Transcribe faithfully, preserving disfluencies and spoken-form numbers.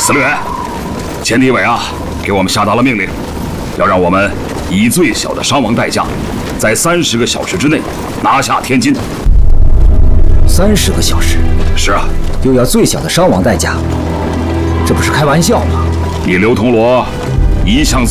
司令员，钱地伟啊，给我们下达了命令，要让我们以最小的伤亡代价，在三十个小时之内拿下天津。 三十个小时？ 是啊， 又要最小的伤亡代价，这不是开玩笑吗？ 你刘铜锣一向